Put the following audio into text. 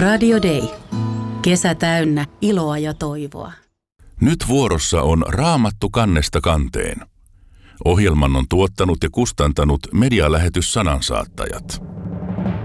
Radio Day. Kesä täynnä iloa ja toivoa. Nyt vuorossa on Raamattu kannesta kanteen. Ohjelman on tuottanut ja kustantanut medialähetys Sanansaattajat.